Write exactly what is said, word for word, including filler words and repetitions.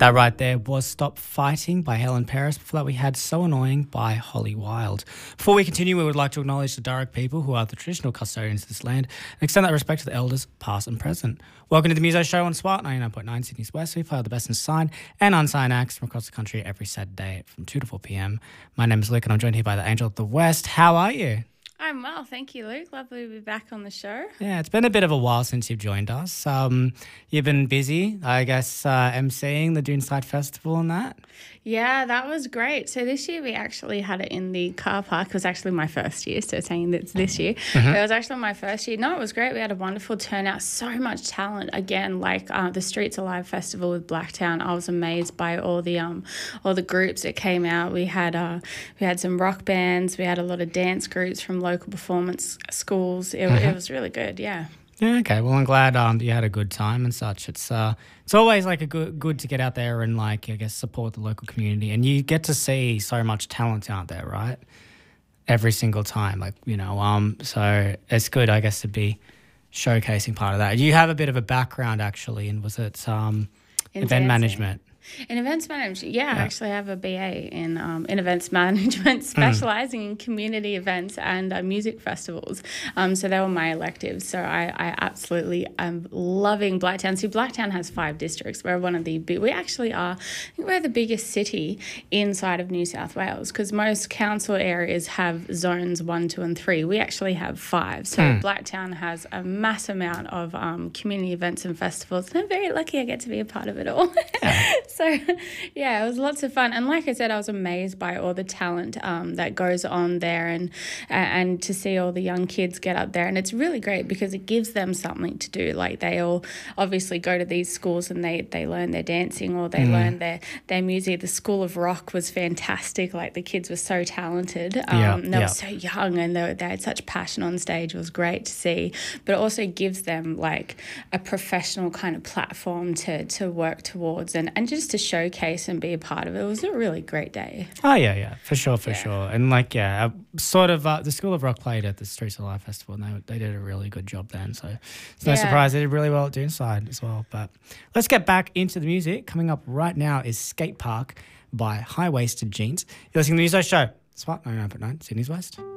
That right there was Stop Fighting by Helen Paris. Before that, we had So Annoying by Holly Wild. Before we continue, we would like to acknowledge the Darug people who are the traditional custodians of this land and extend that respect to the elders, past and present. Welcome to the Muso Show on Swat ninety-nine point nine Sydney's West. We play the best in signed and unsigned acts from across the country every Saturday from two to four p.m. My name is Luke and I'm joined here by the Angel of the West. How are you? I'm well, thank you, Luke. Lovely to be back on the show. Yeah, it's been a bit of a while since you've joined us. Um, you've been busy, I guess, uh, emceeing the Doonside Festival and that. Yeah, that was great. So this year we actually had it in the car park. It was actually my first year, so saying that it's this year. Mm-hmm. But it was actually my first year. No, it was great. We had a wonderful turnout, so much talent. Again, like uh, the Streets Alive Festival with Blacktown, I was amazed by all the um all the groups that came out. We had uh we had some rock bands. We had a lot of dance groups from local performance schools. It, mm-hmm. it was really good, yeah. Yeah, okay. Well, I'm glad um, you had a good time and such. It's uh, it's always like a good good to get out there and like I guess support the local community, and you get to see so much talent out there, right? Every single time, like you know, um, so it's good, I guess, to be showcasing part of that. You have a bit of a background actually, and was it um, in event dancing. management? In events management, yeah, yeah. I actually have a B A in um, in events management, specialising mm. in community events and uh, music festivals. Um, so they were my electives. So I, I absolutely am loving Blacktown. See, Blacktown has five districts. We're one of the big, we actually are, I think we're the biggest city inside of New South Wales because most council areas have zones one, two, and three. We actually have five. So mm. Blacktown has a mass amount of um, community events and festivals. And I'm very lucky I get to be a part of it all. Yeah. So, yeah, it was lots of fun. And like I said, I was amazed by all the talent um, that goes on there and and to see all the young kids get up there. And it's really great because it gives them something to do. Like they all obviously go to these schools and they, they learn their dancing or they mm. learn their, their music. The School of Rock was fantastic. Like the kids were so talented. Um, yeah, they yeah. were so young and they, they had such passion on stage. It was great to see. But it also gives them like a professional kind of platform to, to work towards and, and just to showcase and be a part of it. It was a really great day. Oh, yeah, yeah, for sure, for yeah. sure. And like, yeah, uh, sort of uh, the School of Rock played at the Streets Alive Festival and they, they did a really good job then. So it's no yeah. surprise they did really well at Doonside as well. But let's get back into the music. Coming up right now is Skate Park by High Waisted Jeans. You're listening to the Muso Show. Swat ninety-nine point nine Sydney's West.